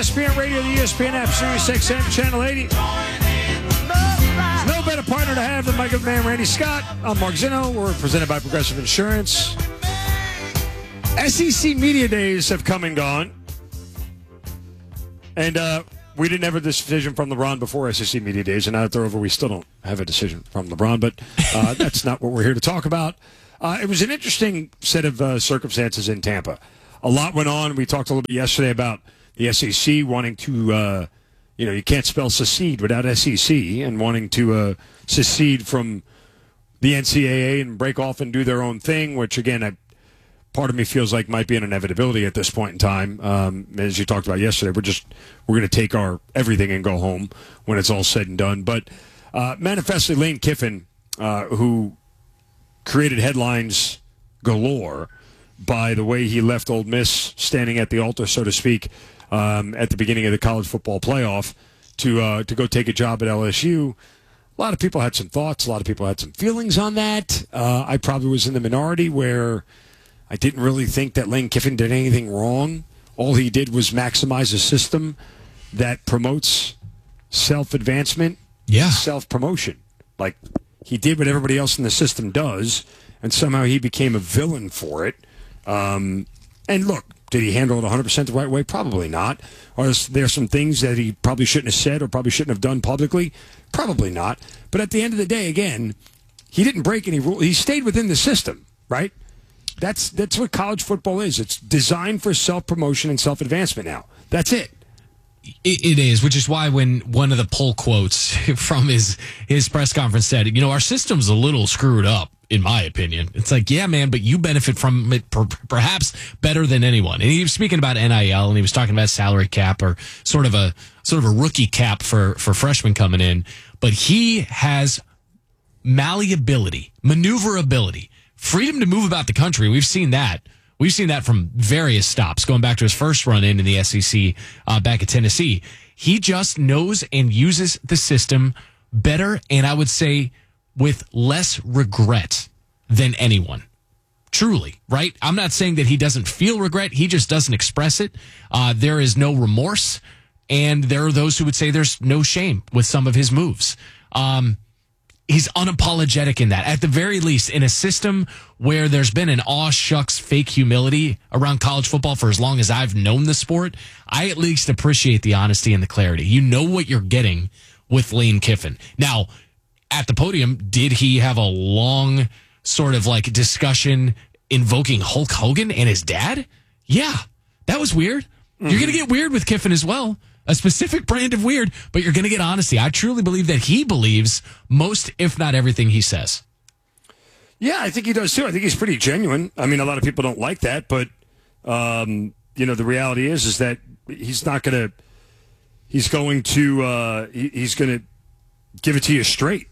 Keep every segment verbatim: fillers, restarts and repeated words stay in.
S P N Radio, the E S P N app, Sirius X M, Channel eighty. No better partner to have than my good man, Randy Scott. I'm Mark Zinno. We're presented by Progressive Insurance. S E C Media Days have come and gone. And uh, we didn't have a decision from LeBron before S E C Media Days, and now that they're over, we still don't have a decision from LeBron, but uh, that's not what we're here to talk about. Uh, it was an interesting set of uh, circumstances in Tampa. A lot went on. We talked a little bit yesterday about the S E C wanting to, uh, you know, you can't spell secede without S E C, and wanting to uh, secede from the N C double A and break off and do their own thing, which, again, I, part of me feels like might be an inevitability at this point in time. Um, as you talked about yesterday, we're just we're going to take our everything and go home when it's all said and done. But uh, manifestly, Lane Kiffin, uh, who created headlines galore by the way he left Ole Miss standing at the altar, so to speak, um, at the beginning of the college football playoff to uh, to go take a job at L S U. A lot of people had some thoughts. A lot of people had some feelings on that. Uh, I probably was in the minority where I didn't really think that Lane Kiffin did anything wrong. All he did was maximize a system that promotes self-advancement, yeah, self-promotion. Like, he did what everybody else in the system does, and somehow he became a villain for it. Um, and look, did he handle it one hundred percent the right way? Probably not. Are there some things that he probably shouldn't have said or probably shouldn't have done publicly? Probably not. But at the end of the day, again, he didn't break any rules. He stayed within the system, right? That's that's what college football is. It's designed for self-promotion and self-advancement now. That's it. It, it is, which is why when one of the poll quotes from his, his press conference said, you know, our system's a little screwed up, in my opinion. It's like, yeah, man, but you benefit from it per, perhaps better than anyone. And he was speaking about N I L, and he was talking about salary cap, or sort of a sort of a rookie cap for, for freshmen coming in. But he has malleability, maneuverability, freedom to move about the country. We've seen that. We've seen that from various stops, going back to his first run in in the S E C uh, back at Tennessee. He just knows and uses the system better, and I would say with less regret than anyone. Truly, right? I'm not saying that he doesn't feel regret. He just doesn't express it. Uh, there is no remorse, and there are those who would say there's no shame with some of his moves. Um, he's unapologetic in that. At the very least, in a system where there's been an aw shucks fake humility around college football for as long as I've known the sport, I at least appreciate the honesty and the clarity. You know what you're getting with Lane Kiffin. Now, at the podium, did he have a long sort of like discussion invoking Hulk Hogan and his dad? Yeah, that was weird. Mm-hmm. You're going to get weird with Kiffin as well. A specific brand of weird, but you're going to get honesty. I truly believe that he believes most, if not everything he says. Yeah, I think he does too. I think he's pretty genuine. I mean, a lot of people don't like that, but um, you know, the reality is is that he's not going to. He's going to. Uh, he, he's going to give it to you straight.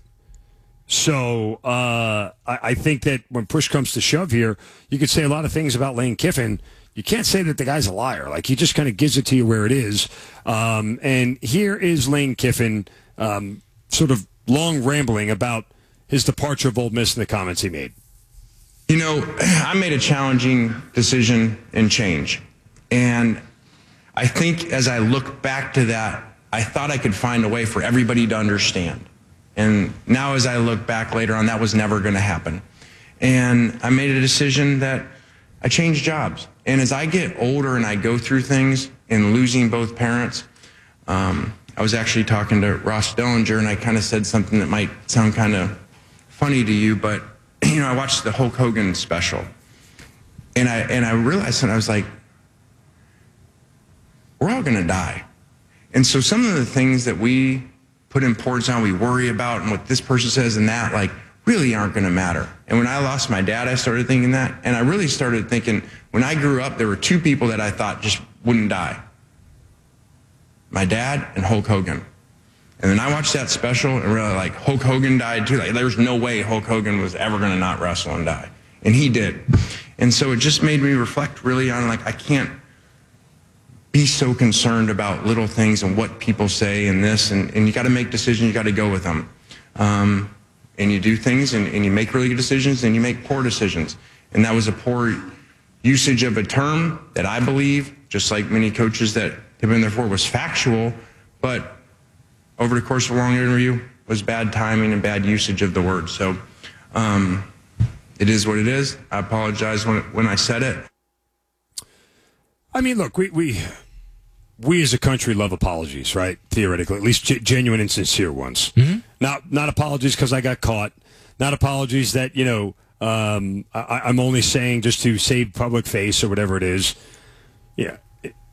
So uh, I, I think that when push comes to shove here, you could say a lot of things about Lane Kiffin. You can't say that the guy's a liar. Like, he just kind of gives it to you where it is. Um, and here is Lane Kiffin um, sort of long rambling about his departure of Ole Miss and the comments he made. You know, I made a challenging decision and change. And I think as I look back to that, I thought I could find a way for everybody to understand. And now as I look back later on, that was never going to happen. And I made a decision that I changed jobs. And as I get older and I go through things, and losing both parents, um, I was actually talking to Ross Dellinger, and I kind of said something that might sound kind of funny to you, but you know, I watched the Hulk Hogan special, and I and I realized, and I was like, we're all going to die. And so some of the things that we put importance on, we worry about, and what this person says and that, like, really aren't going to matter. And when I lost my dad, I started thinking that. And I really started thinking, when I grew up, there were two people that I thought just wouldn't die. My dad and Hulk Hogan. And then I watched that special and really, like, Hulk Hogan died too. Like, there's no way Hulk Hogan was ever going to not wrestle and die. And he did. And so it just made me reflect really on, like, I can't be so concerned about little things and what people say and this. And, and you got to make decisions. You got to go with them. Um, and you do things, and, and you make really good decisions, and you make poor decisions. And that was a poor usage of a term that I believe, just like many coaches that have been there for was factual, but over the course of a long interview was bad timing and bad usage of the word. So um, it is what it is. I apologize when, when I said it. I mean, look, we, we, we as a country love apologies, right? Theoretically, at least g- genuine and sincere ones. Mm-hmm. Not, not apologies because I got caught. Not apologies that, you know, um, I, I'm only saying just to save public face or whatever it is. Yeah.